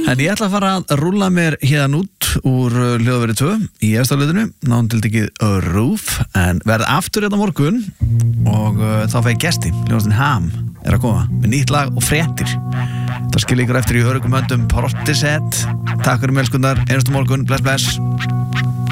En ég ætla að fara að rúlla mér hérna út úr hljóðveri 2 í efstaflutinu, nándildikið Roof, en verð aftur hérna morgun og þá fæ ég gesti, hljóðastinn Ham er að koma með nýtt lag og fréttir. Það skil ykkur eftir í öruggum höndum Portishead. Takk fyrir melskunnar, einustu morgun, bless bless.